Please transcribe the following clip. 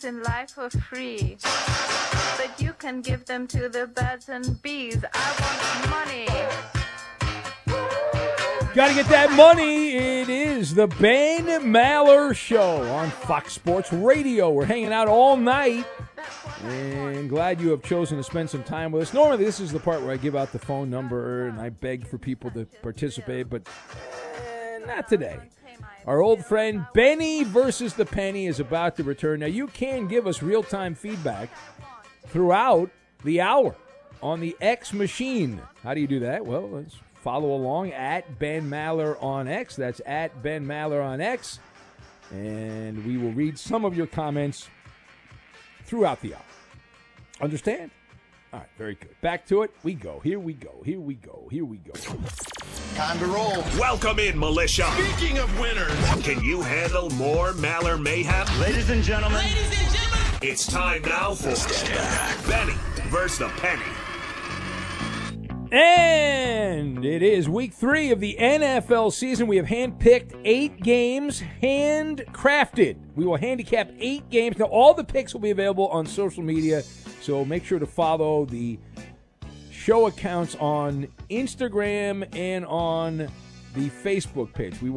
things in life for free, but you can give them to the birds and bees. I want money. Gotta get that money. It is the Ben Maller Show on Fox Sports Radio. We're hanging out all night, and glad you have chosen to spend some time with us. Normally, this is the part where I give out the phone number and I beg for people to participate, but not today. Our old friend Benny versus the Penny is about to return. Now, you can give us real-time feedback throughout the hour on the X machine. How do you do that? Well, let's follow along at Ben Maller on X. That's at Ben Maller on X. And we will read some of your comments throughout the hour. Understand? All right, very good. Back to it. We go. Here we go. Here we go. Here we go. Time to roll. Welcome in, militia. Speaking of winners, Can you handle more Maller mayhem? ladies and gentlemen, It's time now for Benny versus the Penny. And it is week 3 of the NFL season. We have handpicked 8 games, handcrafted. We will handicap 8 games. Now, all the picks will be available on social media, so make sure to follow the show accounts on Instagram and on the Facebook page. We will